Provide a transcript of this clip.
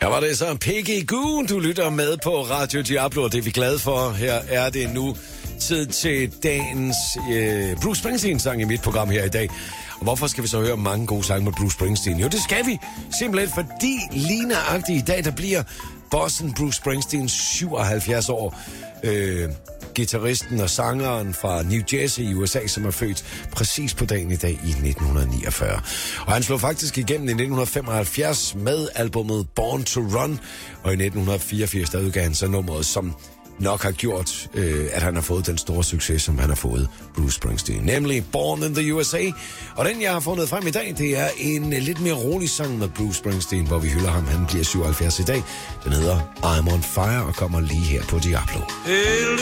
Her var det så Peggy Goo, du lytter med på Radio Diablo, og det er vi glade for. Her er det nu tid til dagens Bruce Springsteen-sang i mit program her i dag. Og hvorfor skal vi så høre mange gode sange med Bruce Springsteen? Jo, det skal vi simpelthen, fordi lige nøjagtigt i dag, der bliver bossen Bruce Springsteen 77 år. Gitarristen og sangeren fra New Jersey i USA, som er født præcis på dagen i dag i 1949. Og han slog faktisk igennem i 1975 med albumet Born to Run, og i 1984 der udgav han så nummeret, som nok har gjort, at han har fået den store succes, som han har fået, Bruce Springsteen. Nemlig Born in the USA. Og den, jeg har fundet frem i dag, det er en lidt mere rolig sang med Bruce Springsteen, hvor vi hylder ham. Han bliver 77 i dag. Den hedder I'm on Fire og kommer lige her på Diablo.